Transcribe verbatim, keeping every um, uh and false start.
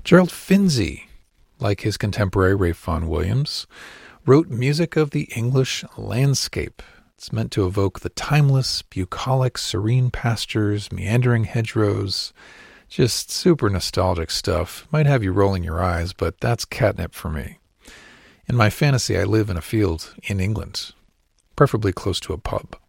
Gerald Finzi, like his contemporary Ralph Vaughan Williams, wrote music of the English landscape. It's meant to evoke the timeless, bucolic, serene pastures, meandering hedgerows. Just super nostalgic stuff. Might have you rolling your eyes, but that's catnip for me. In my fantasy, I live in a field in England, preferably close to a pub.